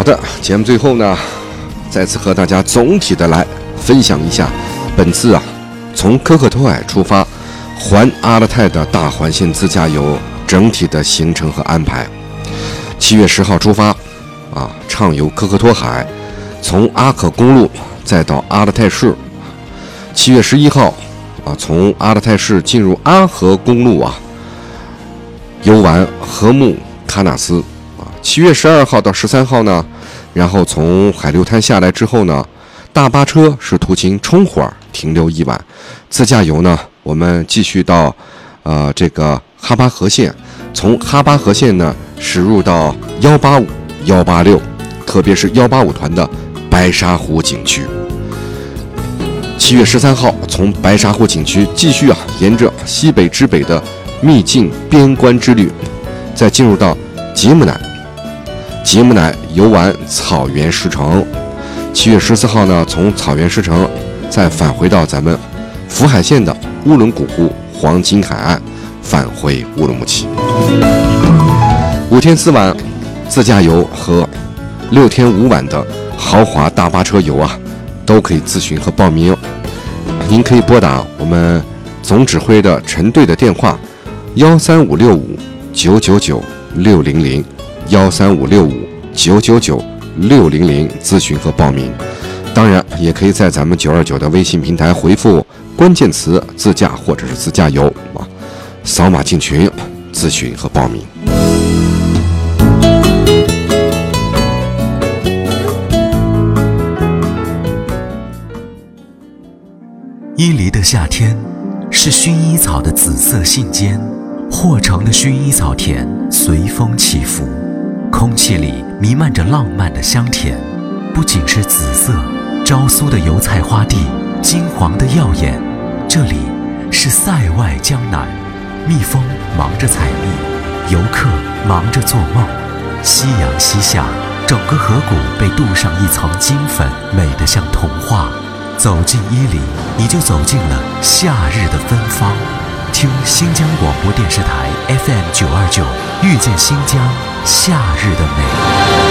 好的，节目最后呢，再次和大家总体的来分享一下本次从科克托海出发环阿勒泰的大环线自驾游整体的行程和安排。7月10号出发畅游科克托海，从阿可公路再到阿勒泰市。7月11号从阿勒泰市进入阿合公路游玩禾木喀纳斯。7月12号到13号呢，然后从海流滩下来之后呢，大巴车是途经冲火停留1晚，自驾游呢我们继续到这个哈巴河线，从哈巴河线呢驶入到185、186，特别是185团的白沙湖景区。7月13号从白沙湖景区继续沿着西北之北的秘境边关之旅，再进入到吉木乃游玩草原石城。7月14号呢，从草原石城再返回到咱们福海县的乌伦古湖黄金海岸，返回乌鲁木齐。5天4晚自驾游和6天5晚的豪华大巴车游都可以咨询和报名。您可以拨打我们总指挥的陈队的电话13565999600 13565999600咨询和报名。当然也可以在咱们929的微信平台回复关键词自驾或者是自驾游扫码进群咨询和报名。 伊犁的夏天是薰衣草的紫色信笺，霍城的薰衣草田随风起伏，空气里弥漫着浪漫的香甜。不仅是紫色昭苏的油菜花地，金黄的耀眼，这里是塞外江南。蜜蜂忙着采蜜，游客忙着做梦。夕阳西下，整个河谷被镀上一层金粉，美得像童话。走进伊犁，你就走进了夏日的芬芳。听新疆广播电视台 FM 929，遇见新疆夏日的美。